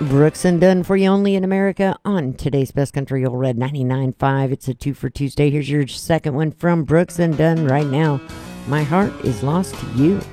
Brooks and Dunn for you only in America on today's Best Country Old Red 99.5. It's a 2 for Tuesday. Here's your second one from Brooks and Dunn right now. My heart is lost to you.